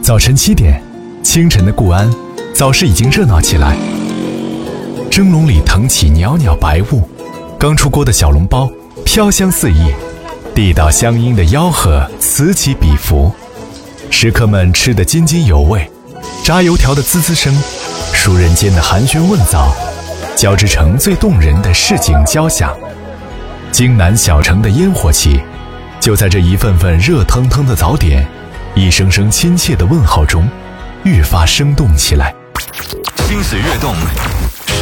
早晨7点，清晨的固安早市已经热闹起来。蒸笼里腾起袅袅白雾，刚出锅的小笼包飘香四溢，地道乡音的吆喝此起彼伏，食客们吃得津津有味，炸油条的滋滋声，熟人间的寒暄问早，交织成最动人的市井交响。京南小城的烟火气，就在这一份份热腾腾的早点，一声声亲切的问候中，愈发生动起来。 心水跃动，